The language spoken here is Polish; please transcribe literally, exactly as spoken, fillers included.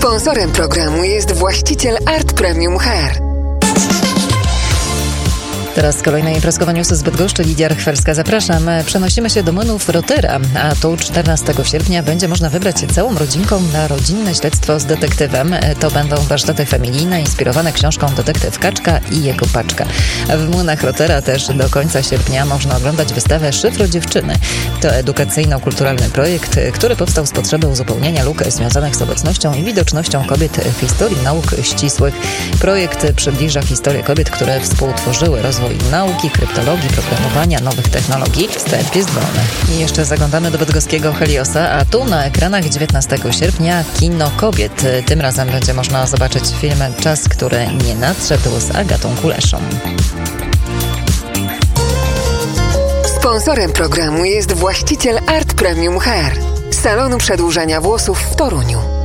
Sponsorem programu jest właściciel Art Premium Hair. Teraz kolejne imprezkowe newsy z Bydgoszczy. Lidia Rychwelska, zapraszam. Przenosimy się do Młynów Rotera, a tu czternastego sierpnia będzie można wybrać się całą rodzinką na rodzinne śledztwo z detektywem. To będą warsztaty familijne inspirowane książką Detektyw Kaczka i jego paczka. W Młynach Rotera też do końca sierpnia można oglądać wystawę Szyfro Dziewczyny. To edukacyjno-kulturalny projekt, który powstał z potrzeby uzupełnienia luk związanych z obecnością i widocznością kobiet w historii nauk ścisłych. Projekt przybliża historię kobiet, które współtworzyły rozwój nauki, kryptologii, programowania, nowych technologii. Wstęp jest wolny. I jeszcze zaglądamy do bydgoskiego Heliosa, a tu na ekranach dziewiętnastego sierpnia Kino Kobiet. Tym razem będzie można zobaczyć film Czas, który nie nadszedł z Agatą Kuleszą. Sponsorem programu jest właściciel Art Premium Hair, salonu przedłużania włosów w Toruniu.